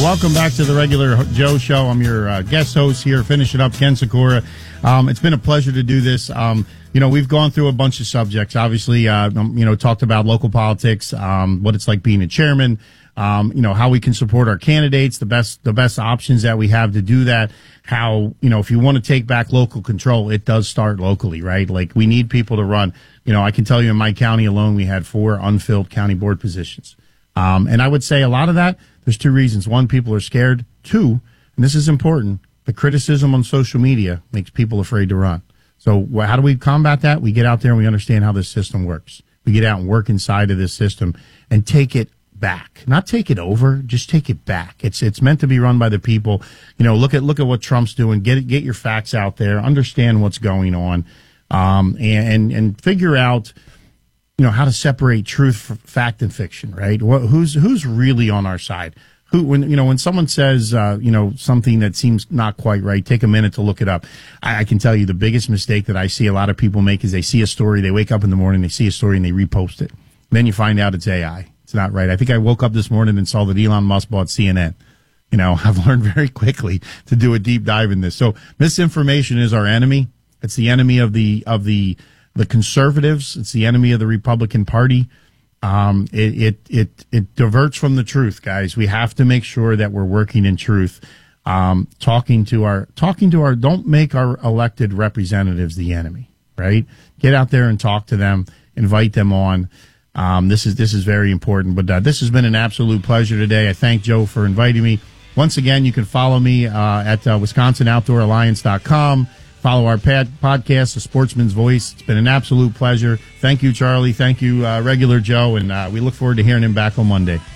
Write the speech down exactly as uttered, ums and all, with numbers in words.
welcome back to the Regular Joe Show. I'm your uh, guest host here, finishing up Ken Sikora. Um, it's been a pleasure to do this. Um, you know, we've gone through a bunch of subjects. Obviously, uh, you know, talked about local politics, um, what it's like being a chairman, um, you know, how we can support our candidates, the best the best options that we have to do that. How, you know, if you want to take back local control, it does start locally, right? Like, we need people to run. You know, I can tell you in my county alone, we had four unfilled county board positions. Um, and I would say a lot of that, there's two reasons. One, people are scared. Two, and this is important, the criticism on social media makes people afraid to run. So how do we combat that? We get out there and we understand how this system works. We get out and work inside of this system and take it back. Not take it over, just take it back. It's it's meant to be run by the people. You know, look at look at what Trump's doing. Get it, get your facts out there. Understand what's going on, um, and, and and figure out, you know, how to separate truth from fact and fiction, right? What, who's who's really on our side? Who, when you know, when someone says, uh, you know, something that seems not quite right, take a minute to look it up. I, I can tell you the biggest mistake that I see a lot of people make is they see a story, they wake up in the morning, they see a story, and they repost it. Then you find out it's A I. It's not right. I think I woke up this morning and saw that Elon Musk bought C N N. You know, I've learned very quickly to do a deep dive in this. So misinformation is our enemy. It's the enemy of the of the the conservatives. It's the enemy of the Republican Party. Um, it, it, it, it diverts from the truth, guys. We have to make sure that we're working in truth. Um, talking to our, talking to our, don't make our elected representatives the enemy, right? Get out there and talk to them, invite them on. Um, this is, this is very important, but, uh, this has been an absolute pleasure today. I thank Joe for inviting me. Once again, you can follow me, uh, at, uh, Wisconsin Outdoor Alliance dot com. Follow our pad, podcast, The Sportsman's Voice. It's been an absolute pleasure. Thank you, Charlie. Thank you, uh, Regular Joe. And uh, we look forward to hearing him back on Monday.